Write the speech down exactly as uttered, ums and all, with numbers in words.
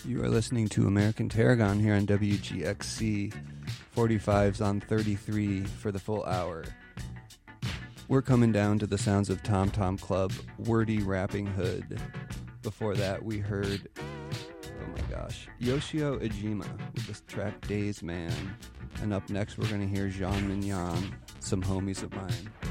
You are listening to American Tarragon here on W G X C. forty-fives on thirty-three for the full hour. We're coming down to the sounds of Tom Tom Club, Wordy Rapping Hood. Before that, we heard, oh my gosh, Yoshio Ijima with the track Days Man. And up next, we're going to hear Jean Mignon, Some Homies of Mine.